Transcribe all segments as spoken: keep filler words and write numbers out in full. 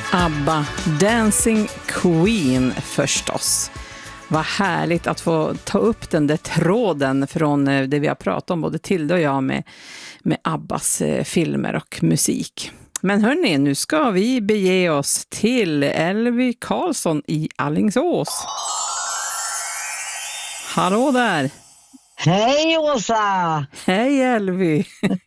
ABBA, Dancing Queen förstås. Vad härligt att få ta upp den där tråden från det vi har pratat om, både Tilde och jag, med, med ABBAs filmer och musik. Men hörni, nu ska vi bege oss till Elvy Karlsson i Alingsås. Hallå där! Hej Åsa! Hej Elvy!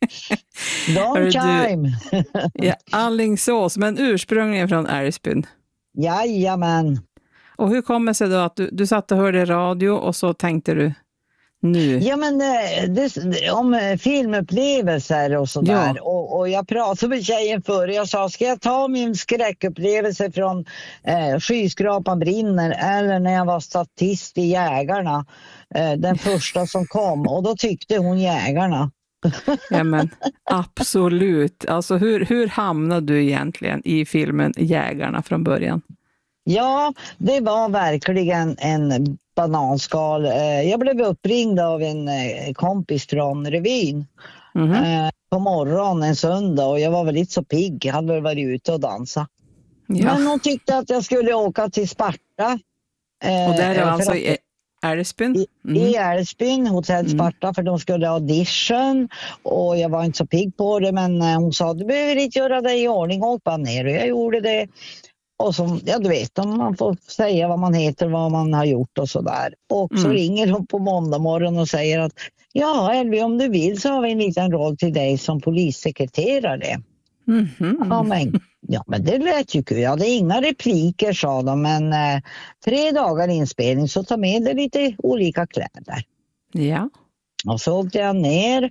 Long time! Ja, Alingsås, men ursprungligen från Älvsbyn. Jajamän. Och hur kommer det sig då att du, du satt och hörde radio och så tänkte du nu? Ja men det, om filmupplevelser och sådär. Ja. Och, och jag pratade med tjejen förr. Jag sa, ska jag ta min skräckupplevelse från eh, Skyskrapan brinner eller när jag var statist i Jägarna. Eh, den första som kom. Och då tyckte hon Jägarna. Ja men absolut. Alltså hur, hur hamnade du egentligen i filmen Jägarna från början? Ja, det var verkligen en bananskal. Jag blev uppringd av en kompis från revyn mm-hmm. på morgonen en söndag och jag var väl lite så pigg. Jag hade väl varit ute och dansa. Ja. Men hon tyckte att jag skulle åka till Sparta. Och där är alltså i Älvsbyn? Mm. I Älvsbyn, hotell Sparta, mm. för de skulle ha audition och jag var inte så pigg på det, men hon sa, du behöver inte göra det i ordning, åk bara ner, och jag gjorde det. Och så, ja du vet, om man får säga vad man heter, vad man har gjort och sådär. Och så mm. ringer de på måndag morgon och säger att ja Elvy, om du vill så har vi en liten roll till dig som polissekreterare. Mm-hmm. Ja, men, ja men det lät ju kul. Jag hade inga repliker sa de, men eh, tre dagar inspelning så ta med dig lite olika kläder. Ja. Och så åkte jag ner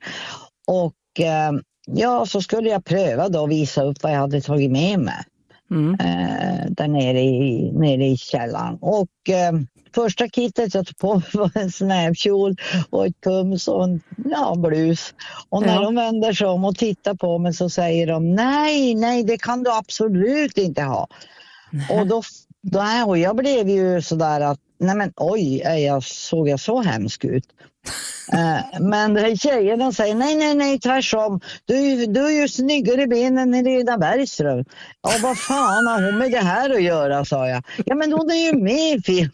och eh, ja så skulle jag pröva då och visa upp vad jag hade tagit med mig. Mm. Eh, där nere i, nere i källaren. Och eh, första kittet jag tog på var en snävkjol och ett pums och en ja, blus. Och när ja. de vänder sig om och tittar på mig så säger de nej, nej det kan du absolut inte ha. Nej. Och då, då och jag blev ju sådär att nej men oj, jag såg jag så hemsk ut. uh, men tjejerna säger nej, nej, nej, tvärtom. Du, du är ju snyggare i benen än Lena Bergström. Ja, vad fan har hon med det här att göra, sa jag. Ja, men hon är ju med i film.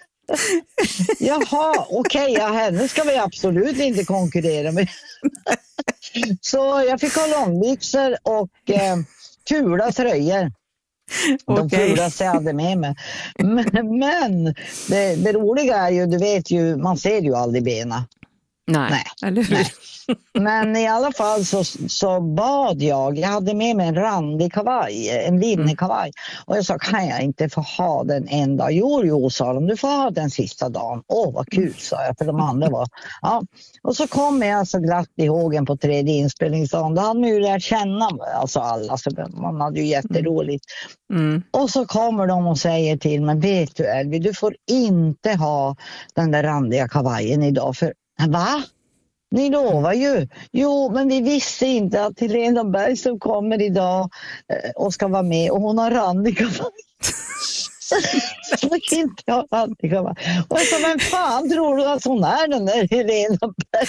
Jaha, okej, okay, ja, henne ska vi absolut inte konkurrera med. Så jag fick ha långbyxor och eh, kula tröjor. De okay. fulaste jag hade med mig. Men, men det, det roliga är ju, du vet ju, man ser ju aldrig benen. Nej, nej. Eller hur? Nej. Men i alla fall så, så bad jag, jag hade med mig en randig kavaj, en linnekavaj. Och jag sa, kan jag inte få ha den en dag? Jo, jo, sa de, du får ha den sista dagen. Åh, vad kul, sa jag, för de andra var. Ja. Och så kom jag så glatt ihåg en på tredje inspelningsdagen. Då hade man ju lärt känna alltså alla, så man hade ju jätteroligt. Mm. Och så kommer de och säger till mig, vet du Elvy, du får inte ha den där randiga kavajen idag, för va? Ni lovar ju. Jo, men vi visste inte att Helena Berg som kommer idag och ska vara med och hon har randig kavaj. Så jag kan inte ha randig kavaj. Och jag sa, men fan tror du att hon är den där Helena Berg?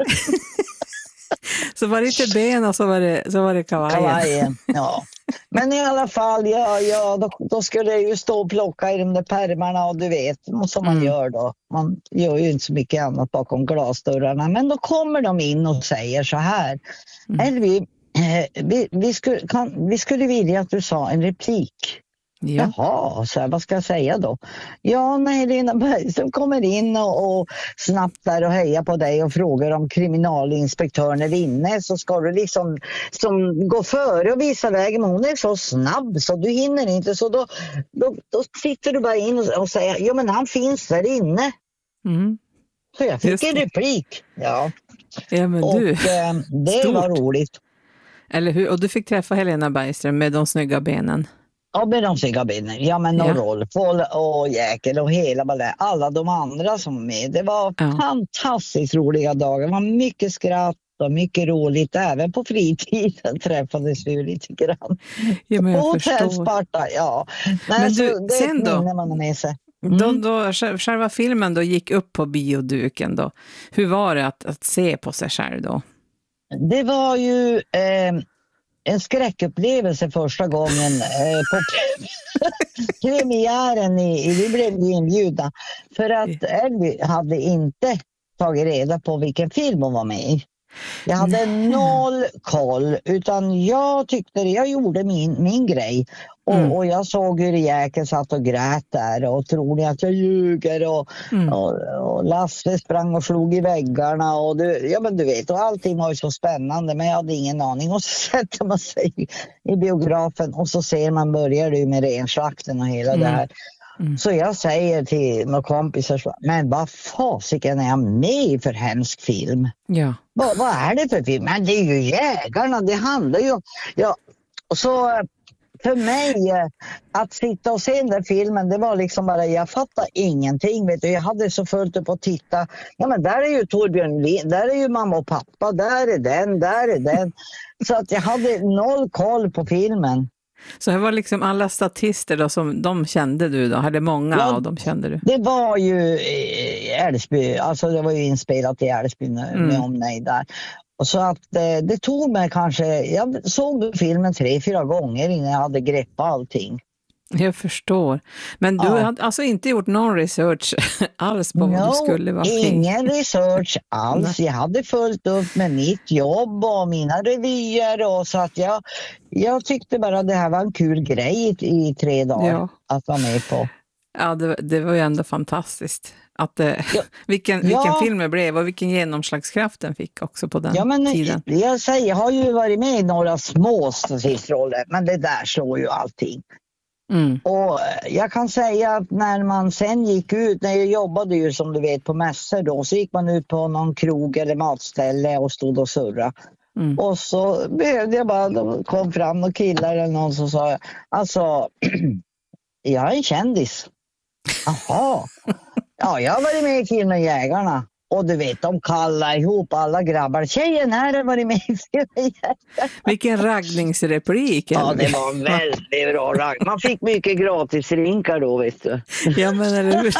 Så var det inte ben och så var det, så var det kavajen. Kavajen, ja. Men i alla fall, ja, ja, då, då skulle jag ju stå och plocka i de där pärmarna och du vet, som man mm. gör då. Man gör ju inte så mycket annat bakom glasdörrarna. Men då kommer de in och säger så här. Mm. Elvy, eh, vi, vi, skulle, kan, vi skulle vilja att du sa en replik. Ja. Jaha, så här, vad ska jag säga då? Ja, när Helena Bergström kommer in och, och snabbt där och hejar på dig och frågar om kriminalinspektören är inne, så ska du liksom som gå före och visa vägen, men hon är så snabb så du hinner inte, så då, då, då sitter du bara in och, och säger, ja men han finns där inne. Mm. Så jag fick en replik. Ja, ja men och du. Eh, det Stort. var roligt. Eller hur? Och du fick träffa Helena Bergström med de snygga benen. Ja, med de snygga benen. Ja, men ja. Rolf och Jäkel och hela ballet. Alla de andra som var med. Det var ja. fantastiskt roliga dagar. Det var mycket skratt och mycket roligt. Även på fritiden träffades vi lite grann. Ja, men jag och förstår. Sparta, ja. Nej, men du, det sen då? Man har med sig. Mm. Då, då, själva filmen då gick upp på bioduken då. Hur var det att, att se på sig själv då? Det var ju... Eh, en skräckupplevelse första gången eh, på premiären. I, i, vi blev inbjudna för att Elvy hade inte tagit reda på vilken film hon var med i. Jag hade noll koll, utan jag tyckte jag gjorde min, min grej. Och, mm. och jag såg hur Jäkel satt och grät där och tror ni att jag ljuger och, mm. och, och Lasse sprang och slog i väggarna och du, ja men du vet, och allting var ju så spännande, men jag hade ingen aning. Och så sätter man sig i biografen och så ser man, börjar du med renslakten och hela mm. det här. Mm. Så jag säger till mina kompisar, men vad fasiken är jag med i för hemsk film? Ja. Vad, vad är det för film? Men det är ju Jägarna, det handlar ju om... Ja. Och så för mig, att sitta och se den där filmen, det var liksom bara, jag fattar ingenting. Vet du. Jag hade så fullt upp att titta. Ja men där är ju Torbjörn Lind, där är ju mamma och pappa, där är den, där är den. Så att jag hade noll koll på filmen. Så det var liksom alla statister då, som de kände du då? Eller många ja, av dem kände du? Det var ju i Älvsby, alltså det var ju inspelat i Älvsby med mm. omnejd där. Och så att det, det tog mig kanske, jag såg filmen tre, fyra gånger innan jag hade greppat allting. Jag förstår. Men du ja. hade alltså inte gjort någon research alls på no, vad du skulle vara med? Ingen research alls. Jag hade fullt upp med mitt jobb och mina revyer. Och så att jag, jag tyckte bara att det här var en kul grej i, i tre dagar ja. att vara med på. Ja, det, det var ju ändå fantastiskt. Att, ja. vilken, vilken ja. film det blev och vilken genomslagskraft den fick också på den ja, men, tiden. Jag, säger, jag har ju varit med i några små statistroller, men det där slår ju allting. Mm. Och jag kan säga att när man sen gick ut, när jag jobbade ju som du vet på mässor då, så gick man ut på någon krog eller matställe och stod och surra. Mm. Och så behövde jag bara, då kom fram och killar eller någon som sa, alltså jag är en kändis. Jaha. Ja, jag har varit med i filmen Jägarna. Och du vet, de kallar ihop alla grabbar. Tjejen här har varit med i filmen Jägarna. Vilken raggningsreplik. Ja, det var en väldigt bra ragg. Man fick mycket gratis rinkar då, vet du. Ja, men eller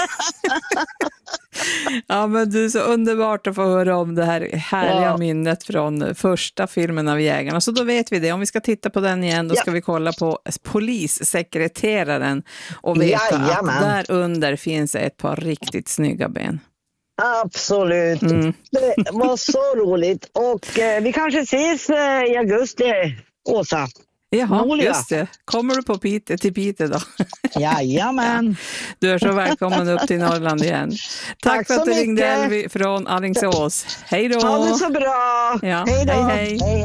ja, men du, så underbart att få höra om det här härliga ja. minnet från första filmen av Jägarna. Så då vet vi det. Om vi ska titta på den igen, då ska ja. vi kolla på polissekreteraren och veta Jajamän. att där under finns ett par riktigt snygga ben. Absolut. Mm. Det var så roligt. Och eh, vi kanske ses eh, i augusti, Åsa. Jaha, Nolia. Just det. Kommer du på Pite, till Pite då? Jajamän. Du är så välkommen upp till Norrland igen. Tack, Tack för att du ringde Elvy från Alingsås. Hej då. Ha det så bra. Ja. Hej då. Hej, hej. hej.